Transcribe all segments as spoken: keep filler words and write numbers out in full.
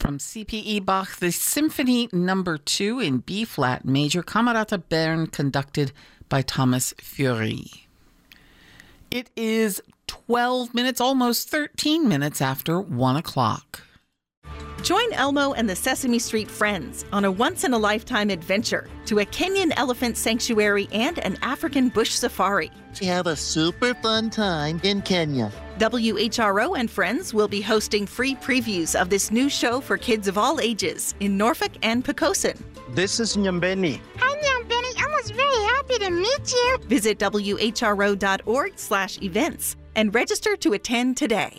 From C P E Bach, the Symphony Number Two in B flat major, Camerata Bern, conducted by Thomas Fury. It is twelve minutes, almost thirteen minutes after one o'clock. Join Elmo and the Sesame Street Friends on a once-in-a-lifetime adventure to a Kenyan elephant sanctuary and an African bush safari. Have a super fun time in Kenya. W H R O and Friends will be hosting free previews of this new show for kids of all ages in Norfolk and Poquoson. This is Nyambeni. Hi, Nyambeni. I was very happy to meet you. Visit W H R O dot org slash events and register to attend today.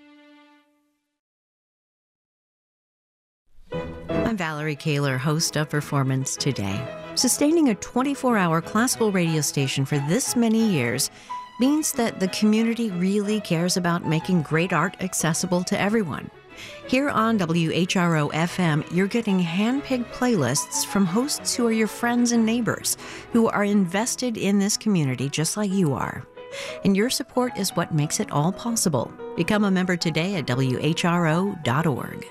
I'm Valerie Kaler, host of Performance Today. Sustaining a twenty-four hour classical radio station for this many years means that the community really cares about making great art accessible to everyone. Here on W H R O F M, you're getting hand-picked playlists from hosts who are your friends and neighbors, who are invested in this community just like you are. And your support is what makes it all possible. Become a member today at W H R O dot org.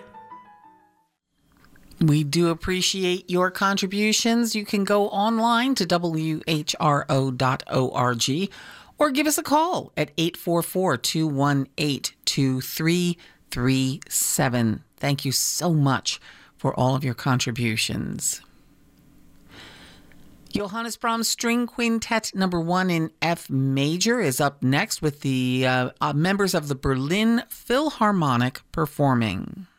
We do appreciate your contributions. You can go online to W H R O dot org or give us a call at eight four four, two one eight, two three three seven. Thank you so much for all of your contributions. Johannes Brahms String Quintet Number One in F Major is up next with the uh, uh, members of the Berlin Philharmonic performing.